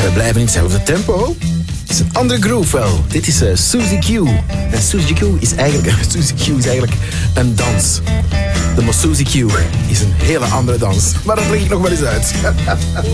we blijven in hetzelfde tempo. Het is een andere groove wel. Dit is Suzy Q. En Suzy Q is eigenlijk een dans. De Suzy Q is een hele andere dans. Maar dat leg ik nog wel eens uit.